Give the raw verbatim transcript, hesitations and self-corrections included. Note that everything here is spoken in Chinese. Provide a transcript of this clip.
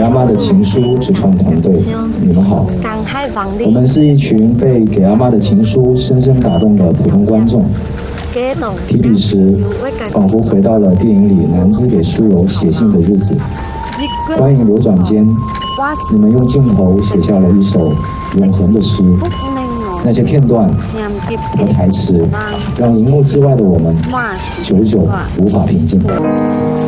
阿妈的情书主创团队，你们好。我们是一群被给阿妈的情书深深打动的普通观众。提笔时，仿佛回到了电影里南枝给苏柔写信的日子。光影流转间，你们用镜头写下了一首永恒的诗。那些片段和台词，让荧幕之外的我们久久无法平静。